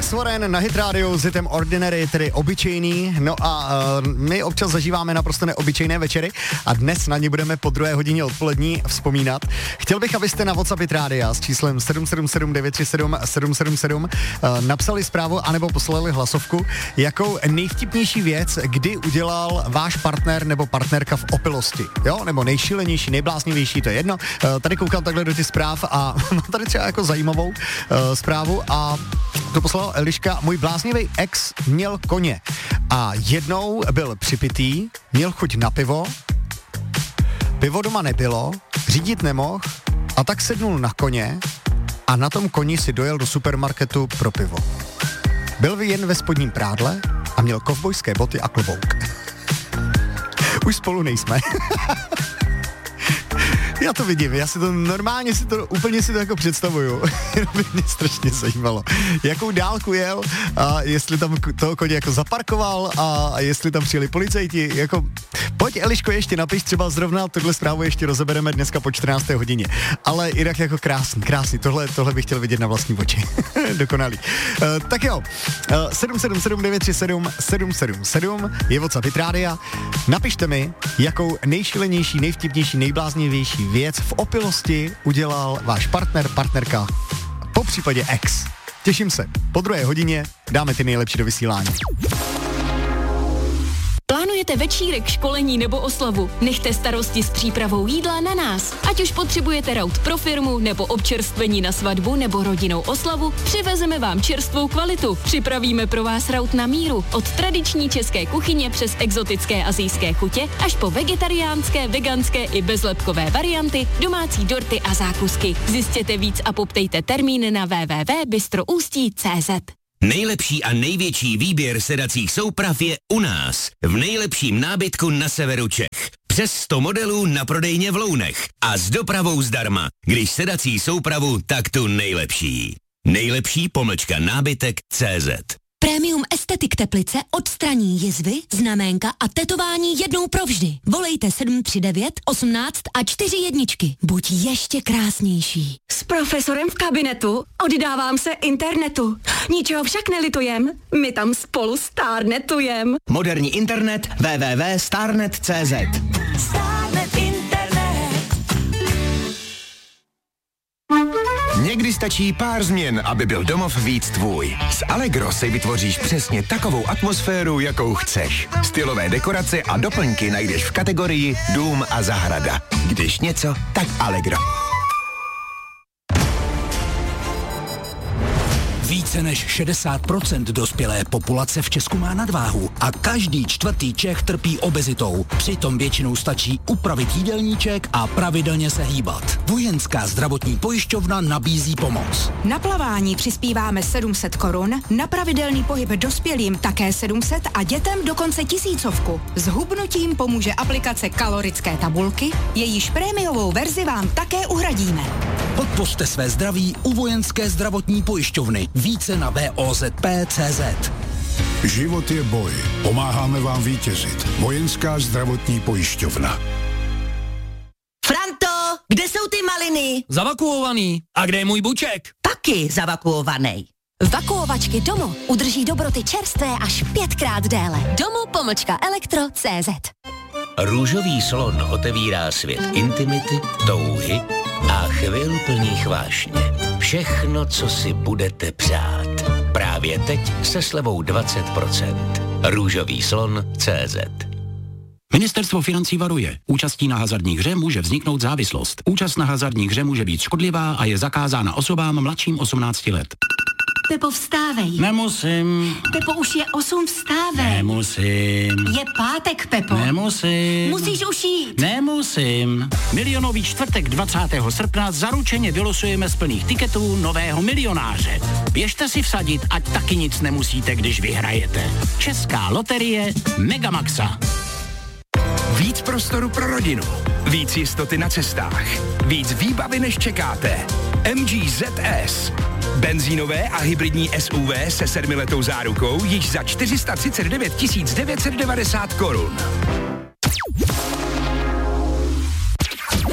Niels Warren na Hit Radio s hitem Ordinary, tedy obyčejný. No a my občas zažíváme naprosto neobyčejné večery a dnes na ně budeme po 2. hodině odpolední vzpomínat. Chtěl bych, abyste na WhatsApp Hit Radia s číslem 777 937 777 napsali zprávu anebo poslali hlasovku, jakou nejvtipnější věc, kdy udělal váš partner nebo partnerka v opilosti. Jo? Nebo nejšílenější, nejbláznivější, to je jedno. Tady koukám takhle do těch zpráv a mám tady třeba jako zajímavou zprávu a to poslala Eliška. Můj bláznivý ex měl koně a jednou byl připitý, měl chuť na pivo, pivo doma nebylo, řídit nemohl a tak sednul na koně a na tom koni si dojel do supermarketu pro pivo. Byl jen ve spodním prádle a měl kovbojské boty a klobouk. Už spolu nejsme. Já to vidím, já si to normálně úplně si to jako představuju. Jenom by mě strašně zajímalo, jakou dálku jel a jestli tam toho koně jako zaparkoval a jestli tam přijeli policajti, jako pojď Eliško ještě napiš, třeba zrovna tuhle zprávu ještě rozebereme dneska po 14. hodině. Ale jinak jako krásný, tohle bych chtěl vidět na vlastní oči. Dokonalý. Tak jo, 777 937 777 je WhatsApp Hit Rádia. Napište mi, jakou nejšílenější, nejvtipnější, nejbláznivější věc v opilosti udělal váš partner, partnerka, po případě ex. Těším se. Po 2. hodině dáme ty nejlepší do vysílání. Plánujete večírek, školení nebo oslavu? Nechte starosti s přípravou jídla na nás. Ať už potřebujete raut pro firmu, nebo občerstvení na svatbu, nebo rodinnou oslavu, přivezeme vám čerstvou kvalitu. Připravíme pro vás raut na míru. Od tradiční české kuchyně přes exotické asijské chutě až po vegetariánské, veganské i bezlepkové varianty, domácí dorty a zákusky. Zjistěte víc a poptejte termín na www.bistroustí.cz. Nejlepší a největší výběr sedacích souprav je u nás, v nejlepším nábytku na severu Čech. Přes 100 modelů na prodejně v Lounech a s dopravou zdarma. Když sedací soupravu, tak tu nejlepší. Nejlepší-nábytek.cz. Premium Estetik Teplice odstraní jizvy, znaménka a tetování jednou provždy. Volejte 739 18 a 4 jedničky. Buď ještě krásnější. S profesorem v kabinetu oddávám se internetu. Ničeho však nelitujem, my tam spolu stárnetujem. Moderní internet www.starnet.cz. Stárnet internet. Někdy stačí pár změn, aby byl domov víc tvůj. S Allegro si vytvoříš přesně takovou atmosféru, jakou chceš. Stylové dekorace a doplňky najdeš v kategorii Dům a zahrada. Když něco, tak Allegro. Více než 60% dospělé populace v Česku má nadváhu a každý 4. Čech trpí obezitou. Přitom většinou stačí upravit jídelníček a pravidelně se hýbat. Vojenská zdravotní pojišťovna nabízí pomoc. Na plavání přispíváme 700 korun, na pravidelný pohyb dospělým také 700 a dětem dokonce 1000. S hubnutím pomůže aplikace kalorické tabulky, jejíž prémiovou verzi vám také uhradíme. Podpořte své zdraví u Vojenské zdravotní pojišťovny. Více na VOZP.cz. Život je boj. Pomáháme vám vítězit. Vojenská zdravotní pojišťovna. Franto, kde jsou ty maliny? Zavakuovaný. A kde je můj buček? Taky zavakuovaný. Vakuovačky Domo udrží dobroty čerstvé až 5krát déle. Domo-elektro.cz. Růžový slon otevírá svět intimity, touhy a chvil plných vášně. Všechno, co si budete přát. Právě teď se slevou 20%. Růžový slon.cz. Ministerstvo financí varuje. Účastí na hazardní hře může vzniknout závislost. Účast na hazardní hře může být škodlivá a je zakázána osobám mladším 18 let. Pepo, vstávej. Nemusím. Pepo, už je 8, vstávej. Nemusím. Je pátek, Pepo. Nemusím. Musíš už jít. Nemusím. Milionový čtvrtek 20. srpna zaručeně vylosujeme z plných tiketů nového milionáře. Běžte si vsadit, ať taky nic nemusíte, když vyhrajete. Česká loterie Megamaxa. Víc prostoru pro rodinu. Víc jistoty na cestách. Víc výbavy, než čekáte. MG ZS. Benzínové a hybridní SUV se 7letou zárukou již za 439 990 korun.